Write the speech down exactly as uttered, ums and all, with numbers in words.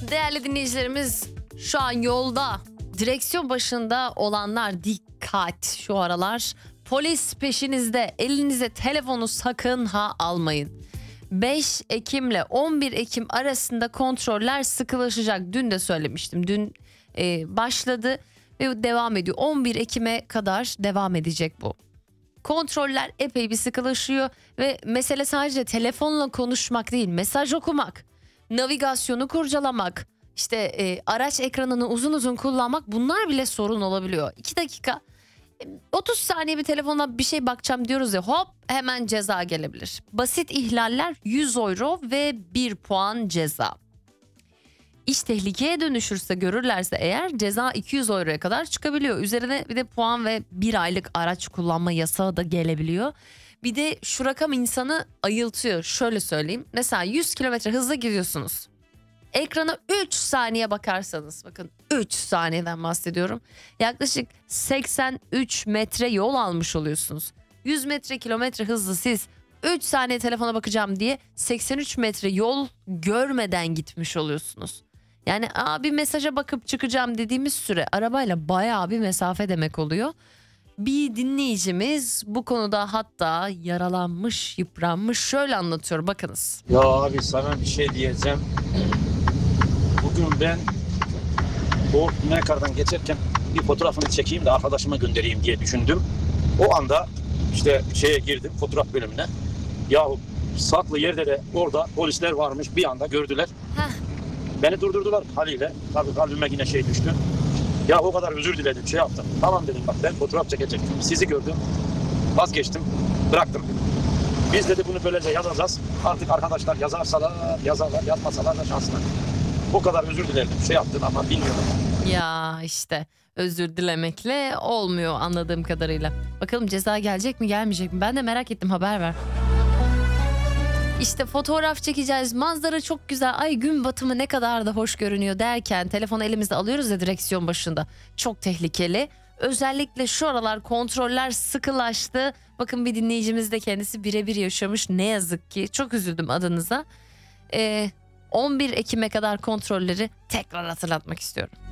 Değerli dinleyicilerimiz, şu an yolda, direksiyon başında olanlar dikkat, şu aralar polis peşinizde, elinize telefonu sakın ha almayın. beş Ekim ile on bir Ekim arasında kontroller sıkılaşacak. Dün de söylemiştim. Dün e, başladı ve devam ediyor. on bir Ekim'e kadar devam edecek bu. Kontroller epey bir sıkılaşıyor ve mesele sadece telefonla konuşmak değil, mesaj okumak, navigasyonu kurcalamak, işte e, araç ekranını uzun uzun kullanmak, bunlar bile sorun olabiliyor. iki dakika, otuz saniye bir telefona bir şey bakacağım diyoruz ya, hop hemen ceza gelebilir. Basit ihlaller yüz euro ve bir puan ceza. İş tehlikeye dönüşürse, görürlerse eğer, ceza iki yüz euroya kadar çıkabiliyor. Üzerine bir de puan ve bir aylık araç kullanma yasağı da gelebiliyor. Bir de şu rakam insanı ayıltıyor. Şöyle söyleyeyim. Mesela yüz kilometre hızla gidiyorsunuz. Ekrana üç saniye bakarsanız, bakın üç saniyeden bahsediyorum, yaklaşık seksen üç metre yol almış oluyorsunuz. yüz metre kilometre hızlı siz üç saniye telefona bakacağım diye seksen üç metre yol görmeden gitmiş oluyorsunuz. Yani aa, bir mesaja bakıp çıkacağım dediğimiz süre arabayla bayağı bir mesafe demek oluyor. Bir dinleyicimiz bu konuda hatta yaralanmış, yıpranmış, şöyle anlatıyor, bakınız. Ya abi sana bir şey diyeceğim. Bugün ben o Mekar'dan geçerken bir fotoğrafını çekeyim de arkadaşıma göndereyim diye düşündüm. O anda işte şeye girdim, fotoğraf bölümüne. Yahu saklı yerde de orada polisler varmış, bir anda gördüler. Heh. Beni durdurdular haliyle. Tabii kalbime yine şey düştü. Ya o kadar özür diledim, şey yaptım. Tamam dedim, bak ben fotoğraf çekecektim. Sizi gördüm, vazgeçtim, bıraktım. Biz dedi bunu böylece yazacağız. Artık arkadaşlar yazarsalar yazarlar, yazmasalar da şanslar. O kadar özür dilerim, şey yaptım ama bilmiyorum. Ya işte özür dilemekle olmuyor anladığım kadarıyla. Bakalım ceza gelecek mi, gelmeyecek mi? Ben de merak ettim, haber ver. İşte fotoğraf çekeceğiz, manzara çok güzel, ay gün batımı ne kadar da hoş görünüyor derken telefonu elimizde alıyoruz ya direksiyon başında. Çok tehlikeli. Özellikle şu aralar kontroller sıkılaştı. Bakın bir dinleyicimiz de kendisi birebir yaşamış, ne yazık ki. Çok üzüldüm adınıza. Ee, on bir Ekim'e kadar kontrolleri tekrar hatırlatmak istiyorum.